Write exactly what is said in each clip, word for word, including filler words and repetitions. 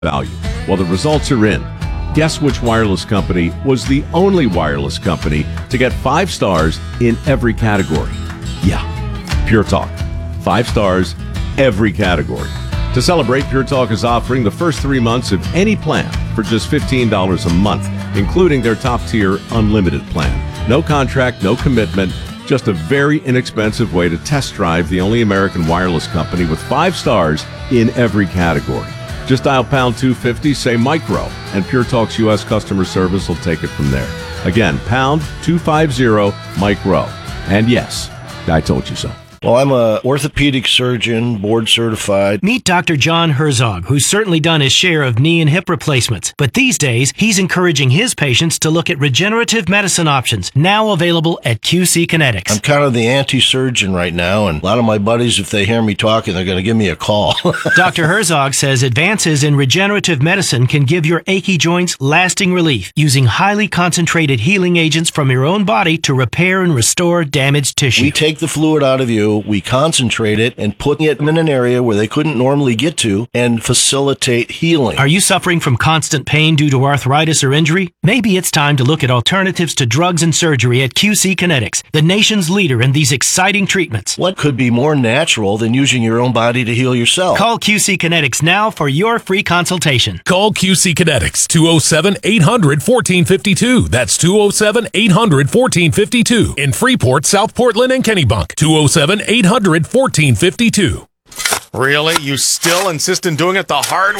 value. Well, the results are in. Guess which wireless company was the only wireless company to get five stars in every category? Yeah, Pure Talk. Five stars, every category. To celebrate, Pure Talk is offering the first three months of any plan for just fifteen dollars a month, including their top-tier unlimited plan. No contract, no commitment, just a very inexpensive way to test drive the only American wireless company with five stars in every category. Just dial pound two fifty, say micro, and Pure Talk's U S customer service will take it from there. Again, pound two fifty, micro. And yes, I told you so. Well, I'm a orthopedic surgeon, board certified. Meet Doctor John Herzog, who's certainly done his share of knee and hip replacements. But these days, he's encouraging his patients to look at regenerative medicine options, now available at Q C Kinetics. I'm kind of the anti-surgeon right now, and a lot of my buddies, if they hear me talking, they're going to give me a call. Doctor Herzog says advances in regenerative medicine can give your achy joints lasting relief, using highly concentrated healing agents from your own body to repair and restore damaged tissue. We take the fluid out of you, we concentrate it and put it in an area where they couldn't normally get to and facilitate healing. Are you suffering from constant pain due to arthritis or injury? Maybe it's time to look at alternatives to drugs and surgery at Q C Kinetics, the nation's leader in these exciting treatments. What could be more natural than using your own body to heal yourself? Call Q C Kinetics now for your free consultation. Call Q C Kinetics, two oh seven, eight hundred, one four five two. That's two oh seven, eight hundred, one four five two. In Freeport, South Portland, and Kennebunk. two oh seven, eight hundred, one four five two. Really? You still insist on doing it the hard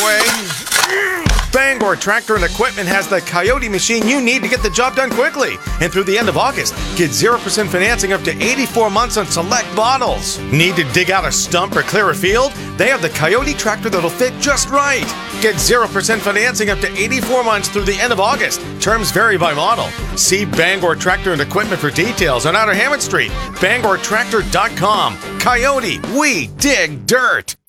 way? Bangor Tractor and Equipment has the Coyote machine you need to get the job done quickly. And through the end of August, get zero percent financing up to eighty-four months on select models. Need to dig out a stump or clear a field? They have the Coyote tractor that'll fit just right. Get zero percent financing up to eighty-four months through the end of August. Terms vary by model. See Bangor Tractor and Equipment for details on Outer Hammond Street. Bangor Tractor dot com. Coyote, we dig dirt.